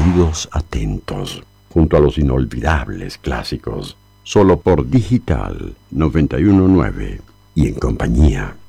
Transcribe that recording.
oídos atentos, junto a los inolvidables clásicos, solo por Digital 919 y en compañía